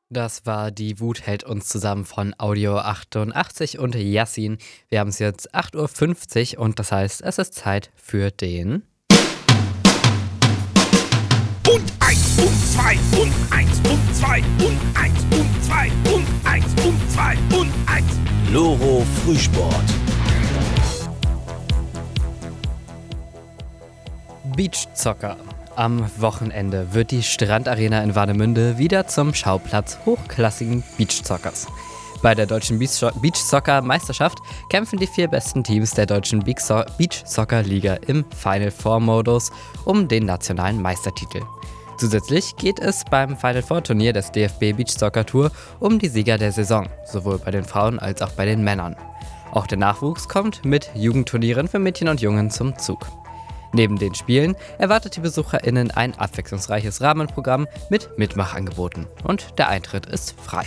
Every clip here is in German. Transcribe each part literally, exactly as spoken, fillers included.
Das war Die Wut hält uns zusammen von Audio achtundachtzig und Yassin. Wir haben es jetzt acht Uhr fünfzig und das heißt, es ist Zeit für den... Und eins und zwei und eins und zwei und eins und zwei und eins und zwei und eins. Loro Frühsport. Beachsoccer. Am Wochenende wird die Strandarena in Warnemünde wieder zum Schauplatz hochklassigen Beachsoccers. Bei der deutschen Beachsoccer-Meisterschaft kämpfen die vier besten Teams der deutschen Beachsoccer-Liga im Final Four-Modus um den nationalen Meistertitel. Zusätzlich geht es beim Final Four-Turnier des D F B Beachsoccer Tour um die Sieger der Saison, sowohl bei den Frauen als auch bei den Männern. Auch der Nachwuchs kommt mit Jugendturnieren für Mädchen und Jungen zum Zug. Neben den Spielen erwartet die BesucherInnen ein abwechslungsreiches Rahmenprogramm mit Mitmachangeboten und der Eintritt ist frei.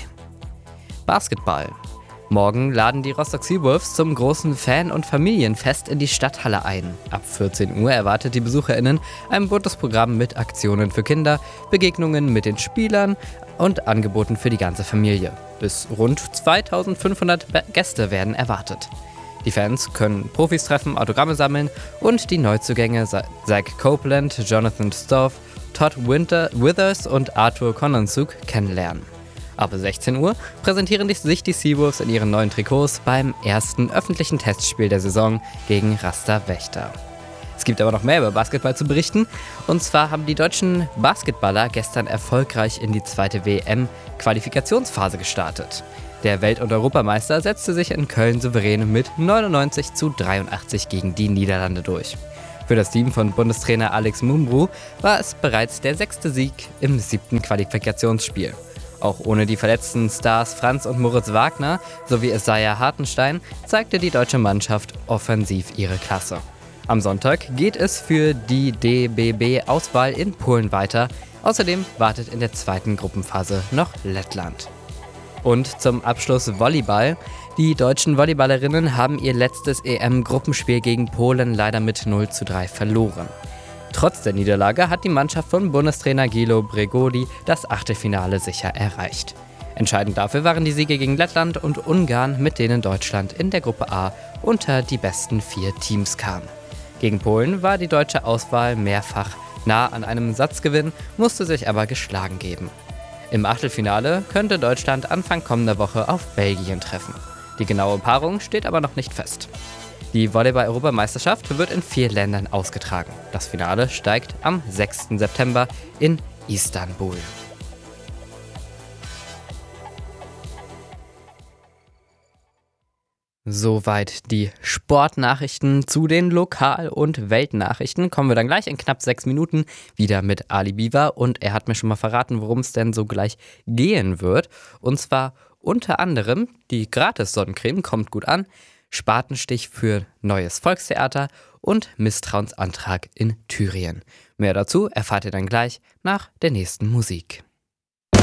Basketball. Morgen laden die Rostock Seawolves zum großen Fan- und Familienfest in die Stadthalle ein. Ab vierzehn Uhr erwartet die BesucherInnen ein buntes Programm mit Aktionen für Kinder, Begegnungen mit den Spielern und Angeboten für die ganze Familie. Bis rund zweitausendfünfhundert Gäste werden erwartet. Die Fans können Profis treffen, Autogramme sammeln und die Neuzugänge Zach Copeland, Jonathan Stoff, Todd Winter, Withers und Arthur Kononzuk kennenlernen. Ab sechzehn Uhr präsentieren sich die Seawolves in ihren neuen Trikots beim ersten öffentlichen Testspiel der Saison gegen Raster Wächter. Es gibt aber noch mehr über Basketball zu berichten. Und zwar haben die deutschen Basketballer gestern erfolgreich in die zweite W M-Qualifikationsphase gestartet. Der Welt- und Europameister setzte sich in Köln souverän mit neunundneunzig zu dreiundachtzig gegen die Niederlande durch. Für das Team von Bundestrainer Alex Mumbrou war es bereits der sechste Sieg im siebten Qualifikationsspiel. Auch ohne die verletzten Stars Franz und Moritz Wagner sowie Isaiah Hartenstein zeigte die deutsche Mannschaft offensiv ihre Klasse. Am Sonntag geht es für die D B B-Auswahl in Polen weiter. Außerdem wartet in der zweiten Gruppenphase noch Lettland. Und zum Abschluss Volleyball. Die deutschen Volleyballerinnen haben ihr letztes E M-Gruppenspiel gegen Polen leider mit null zu drei verloren. Trotz der Niederlage hat die Mannschaft von Bundestrainer Gilo Bregodi das Achtelfinale sicher erreicht. Entscheidend dafür waren die Siege gegen Lettland und Ungarn, mit denen Deutschland in der Gruppe A unter die besten vier Teams kam. Gegen Polen war die deutsche Auswahl mehrfach nah an einem Satzgewinn, musste sich aber geschlagen geben. Im Achtelfinale könnte Deutschland Anfang kommender Woche auf Belgien treffen. Die genaue Paarung steht aber noch nicht fest. Die Volleyball-Europameisterschaft wird in vier Ländern ausgetragen. Das Finale steigt am sechsten September in Istanbul. Soweit die Sportnachrichten. Zu den Lokal- und Weltnachrichten kommen wir dann gleich in knapp sechs Minuten wieder mit Ali Biwa. Und er hat mir schon mal verraten, worum es denn so gleich gehen wird. Und zwar unter anderem die Gratis-Sonnencreme kommt gut an, Spatenstich für neues Volkstheater und Misstrauensantrag in Thüringen. Mehr dazu erfahrt ihr dann gleich nach der nächsten Musik.